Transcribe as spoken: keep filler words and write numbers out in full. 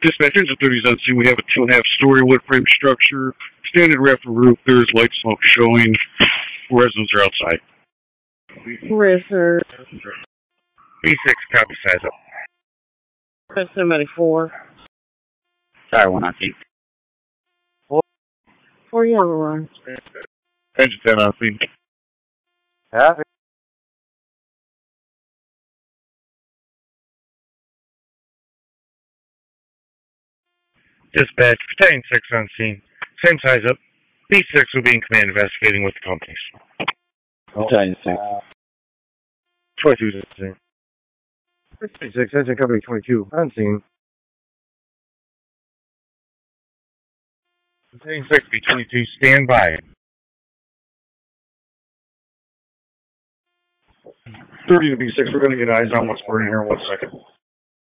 Dispatch engine thirty is on scene. We have a two and a half story wood frame structure, standard rafter roof. There's light smoke showing. Residents are outside. Racer. B six, copy, size up. President ninety-four. Sorry, one on scene. Four. Four, you have a run. Engine ten on scene. Happy. Dispatch, Battalion six on scene. Same size up. B six will be in command investigating with the companies. Battalion six. twenty-two on scene. six, Engine Company twenty-two, on scene. Battalion six, B twenty-two, stand by. thirty to B six, we're going to get eyes on what's burning here in one second.